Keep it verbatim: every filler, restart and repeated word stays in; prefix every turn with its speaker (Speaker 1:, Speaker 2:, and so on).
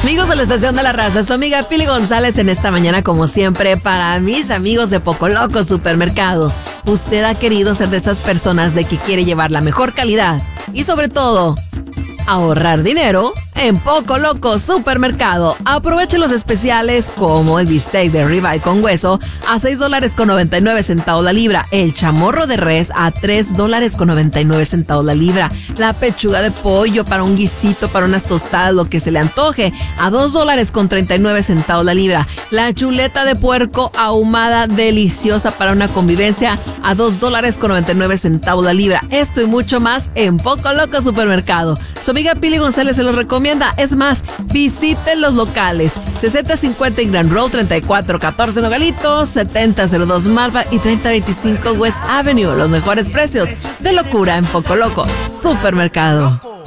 Speaker 1: Amigos de la Estación de la Raza, su amiga Pili González en esta mañana, como siempre, para mis amigos de Poco Loco Supermercado. Usted ha querido ser de esas personas de que quiere llevar la mejor calidad y, sobre todo, ahorrar dinero. En Poco Loco Supermercado, aproveche los especiales como el bistec de ribeye con hueso a seis dólares con noventa y nueve centavos la libra, el chamorro de res a tres dólares con noventa y nueve centavos la libra, la pechuga de pollo para un guisito, para unas tostadas, lo que se le antoje, a dos dólares con treinta y nueve centavos la libra, la chuleta de puerco ahumada deliciosa para una convivencia a dos dólares con noventa y nueve centavos la libra. Esto y mucho más en Poco Loco Supermercado. Su amiga Pili González se los recomienda. Es más, visite los locales sesenta cincuenta Ingram Road, treinta y cuatro catorce Nogalitos, setenta cero dos Malva y treinta veinticinco West Avenue. Los mejores precios de locura en Poco Loco Supermercado.